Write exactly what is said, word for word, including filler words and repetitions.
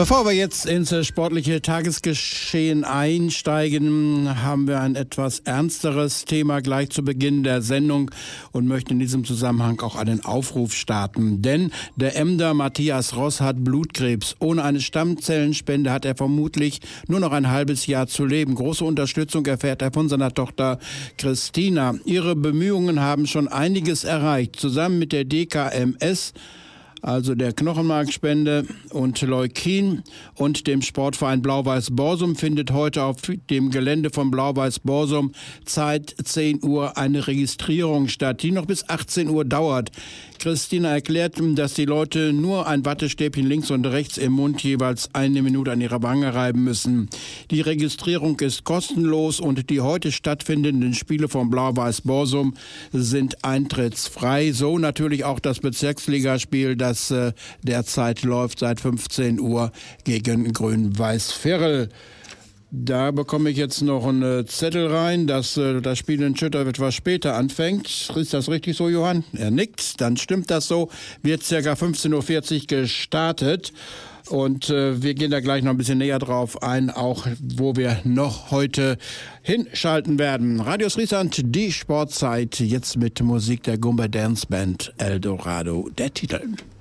Bevor wir jetzt ins sportliche Tagesgeschehen einsteigen, haben wir ein etwas ernsteres Thema gleich zu Beginn der Sendung und möchten in diesem Zusammenhang auch einen Aufruf starten. Denn der Emder Matthias Ross hat Blutkrebs. Ohne eine Stammzellenspende hat er vermutlich nur noch ein halbes Jahr zu leben. Große Unterstützung erfährt er von seiner Tochter Christina. Ihre Bemühungen haben schon einiges erreicht. Zusammen mit der D K M S, also der Knochenmarkspende und Leukin und dem Sportverein Blau-Weiß-Borsum, findet heute auf dem Gelände von Blau-Weiß-Borsum Zeit zehn Uhr eine Registrierung statt, die noch bis achtzehn Uhr dauert. Christina erklärt, dass die Leute nur ein Wattestäbchen links und rechts im Mund jeweils eine Minute an ihrer Wange reiben müssen. Die Registrierung ist kostenlos und die heute stattfindenden Spiele von Blau-Weiß-Borsum sind eintrittsfrei. So natürlich auch das Bezirksligaspiel, das äh, derzeit läuft seit fünfzehn Uhr gegen Grün-Weiß-Virl. Da bekomme ich jetzt noch einen Zettel rein, dass äh, das Spiel in Schütter etwas später anfängt. Ist das richtig so, Johann? Er nickt, dann stimmt das so. Wird ca. fünfzehn Uhr vierzig gestartet. Und äh, wir gehen da gleich noch ein bisschen näher drauf ein, auch wo wir noch heute hinschalten werden. Radio Friesland, die Sportzeit, jetzt mit Musik der Gumba Dance Band Eldorado, der Titel.